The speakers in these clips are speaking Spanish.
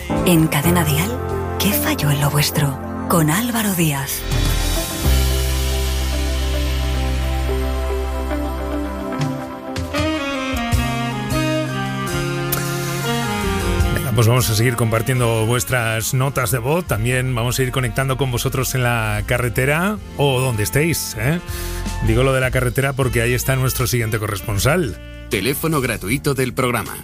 En Cadena Dial, ¿qué falló en lo vuestro? Con Álvaro Díaz. Pues vamos a seguir compartiendo vuestras notas de voz. También vamos a ir conectando con vosotros en la carretera o donde estéis, ¿eh? Digo lo de la carretera porque ahí está nuestro siguiente corresponsal. Teléfono gratuito del programa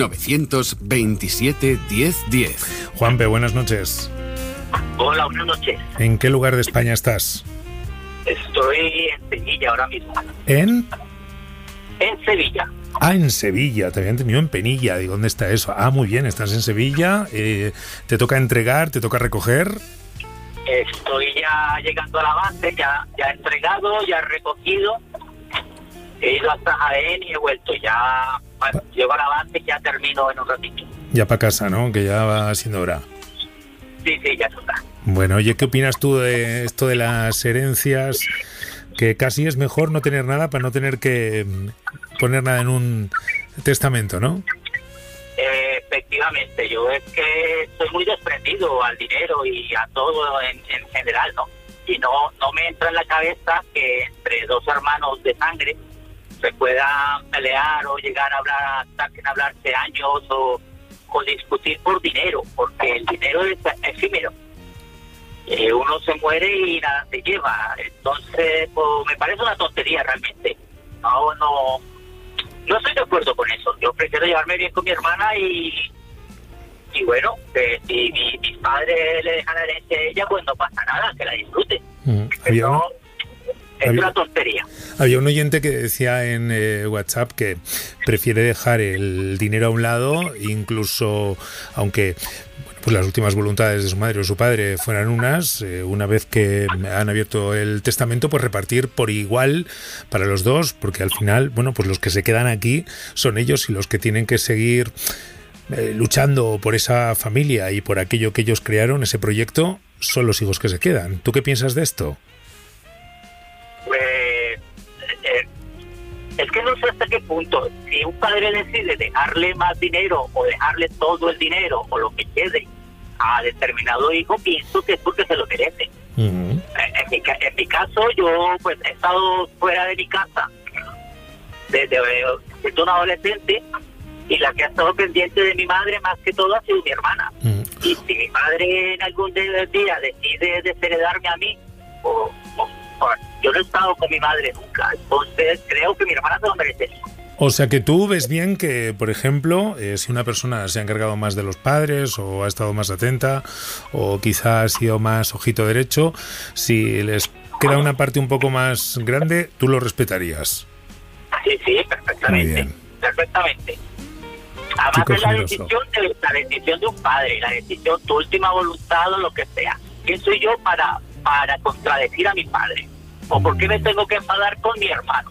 927 1010. Juanpe, buenas noches. Hola, buenas noches. ¿En qué lugar de España estás? Estoy en Sevilla ahora mismo. ¿En? En Sevilla. Ah, en Sevilla, te había entendido en Penilla. Digo, ¿dónde está eso? Ah, muy bien, estás en Sevilla. ¿Te toca entregar, te toca recoger? Estoy ya llegando a la base, ya he entregado, ya he recogido. He ido hasta Jaén y he vuelto. Ya llego a la base y ya termino en un ratito. Ya para casa, ¿no? Que ya va siendo hora. Sí, ya está. Bueno, oye, ¿qué opinas tú de esto de las herencias? Que casi es mejor no tener nada para no tener que poner nada en un testamento, ¿no? Efectivamente, yo es que soy muy desprendido al dinero y a todo en general, ¿no? Y no me entra en la cabeza que entre dos hermanos de sangre se puedan pelear o llegar a hablar hasta sin hablarse años o discutir por dinero, porque el dinero es efímero. Uno se muere y nada se lleva. Entonces, pues, me parece una tontería realmente. No estoy de acuerdo con eso. Yo prefiero llevarme bien con mi hermana y bueno, que si mis padres le dejan la herencia a ella, pues no pasa nada, que la disfrute. Es una tontería. Había un oyente que decía en WhatsApp que prefiere dejar el dinero a un lado, incluso aunque pues las últimas voluntades de su madre o su padre fueran unas, una vez que han abierto el testamento, pues repartir por igual para los dos, porque al final, bueno, pues los que se quedan aquí son ellos y los que tienen que seguir luchando por esa familia y por aquello que ellos crearon, ese proyecto, son los hijos que se quedan. ¿Tú qué piensas de esto? Pues es que no sé hasta qué punto, si un padre decide dejarle más dinero o dejarle todo el dinero o lo que quede a determinado hijo, pienso que es porque se lo merece. Uh-huh. En mi caso, yo pues he estado fuera de mi casa desde un adolescente, y la que ha estado pendiente de mi madre más que todo ha sido mi hermana. Uh-huh. Y si mi madre en algún día decide desheredarme a mí, yo no he estado con mi madre nunca, entonces creo que mi hermana se lo merece. O sea que tú ves bien que, por ejemplo, si una persona se ha encargado más de los padres o ha estado más atenta o quizá ha sido más ojito derecho, si les queda una parte un poco más grande, tú lo respetarías. Sí, perfectamente. Muy bien. Perfectamente. Además es la decisión de un padre, la decisión, tu última voluntad o lo que sea. ¿Quién soy yo para contradecir a mi padre? ¿O por qué me tengo que enfadar con mi hermano?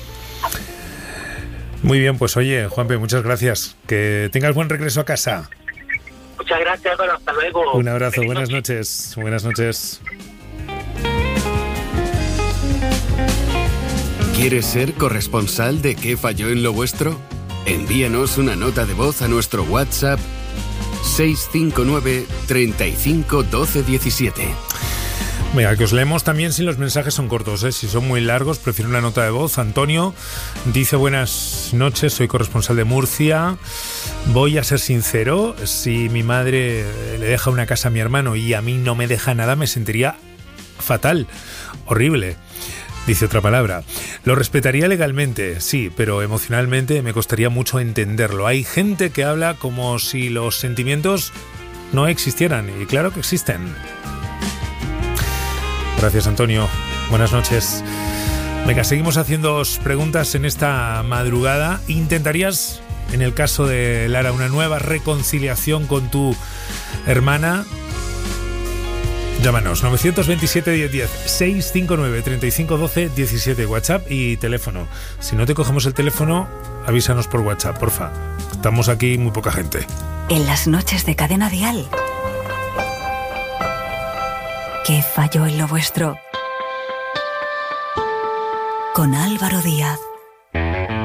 Muy bien, pues oye, Juanpe, muchas gracias. Que tengas buen regreso a casa. Muchas gracias, bueno, hasta luego. Un abrazo, buenas noches. Buenas noches. ¿Quieres ser corresponsal de qué falló en lo vuestro? Envíanos una nota de voz a nuestro WhatsApp 659 35 12 17. Venga, que os leemos también si los mensajes son cortos, ¿eh? Si son muy largos, prefiero una nota de voz. Antonio dice: buenas noches, soy corresponsal de Murcia. Voy a ser sincero, si mi madre le deja una casa a mi hermano y a mí no me deja nada, me sentiría fatal, horrible. Dice otra palabra. Lo respetaría legalmente, sí, pero emocionalmente me costaría mucho entenderlo. Hay gente que habla como si los sentimientos no existieran, y claro que existen. Gracias, Antonio. Buenas noches. Venga, seguimos haciéndoos preguntas en esta madrugada. ¿Intentarías, en el caso de Lara, una nueva reconciliación con tu hermana? Llámanos 927 1010 659 35 12 17, WhatsApp y teléfono. Si no te cogemos el teléfono, avísanos por WhatsApp, porfa. Estamos aquí muy poca gente. En las noches de Cadena Dial, ¿qué falló en lo vuestro? Con Álvaro Díaz.